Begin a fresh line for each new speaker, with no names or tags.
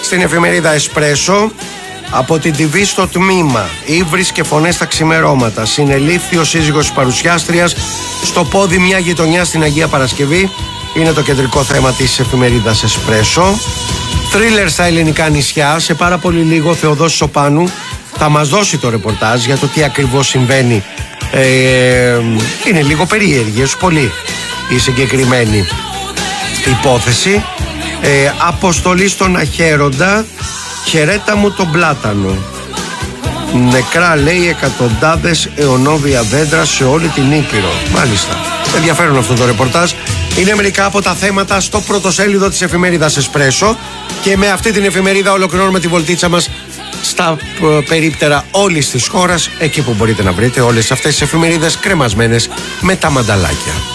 Στην εφημερίδα Εσπρέσο, από την TV στο τμήμα, ύβρις και φωνές στα ξημερώματα. Συνελήφθη ο σύζυγος της παρουσιάστριας, στο πόδι μια γειτονιά στην Αγία Παρασκευή. Είναι το κεντρικό θέμα της εφημερίδας Εσπρέσο. Θρίλερ στα ελληνικά νησιά. Σε πάρα πολύ λίγο ο Θεοδόσης Οπάνου θα μας δώσει το ρεπορτάζ για το τι ακριβώς συμβαίνει. Είναι λίγο περίεργη, πολύ η συγκεκριμένη υπόθεση. Αποστολή στον Αχέροντα, χαιρέτα μου τον Πλάτανο. Νεκρά, λέει, εκατοντάδες αιωνόβια δέντρα σε όλη την Ήπειρο. Μάλιστα, ενδιαφέρον αυτό το ρεπορτάζ. Είναι μερικά από τα θέματα στο πρωτοσέλιδο της εφημερίδας Εσπρέσο. Και με αυτή την εφημερίδα ολοκληρώνουμε τη βολτίτσα μας στα περίπτερα όλης της χώρας, εκεί που μπορείτε να βρείτε όλες αυτές τις εφημερίδες κρεμασμένες με τα μανταλάκια.